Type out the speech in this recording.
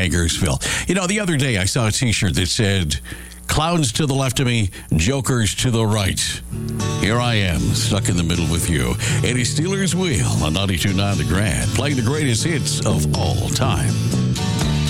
Hagersville. You know, the other day I saw a T-shirt that said, "Clowns to the left of me, jokers to the right." Here I am, stuck in the middle with you. Eddie Steeler's Wheel on 92.9 The Grand, playing the greatest hits of all time.